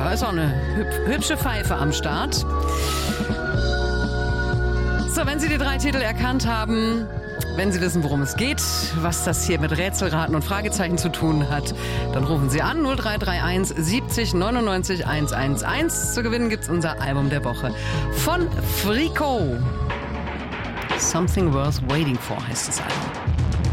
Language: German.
da ist auch eine hübsche Pfeife am Start. So, wenn Sie die 3 Titel erkannt haben, wenn Sie wissen, worum es geht, was das hier mit Rätselraten und Fragezeichen zu tun hat, dann rufen Sie an 0331 70 99 111. Zu gewinnen gibt's unser Album der Woche von Frico. Something Worth Waiting For heißt das Album.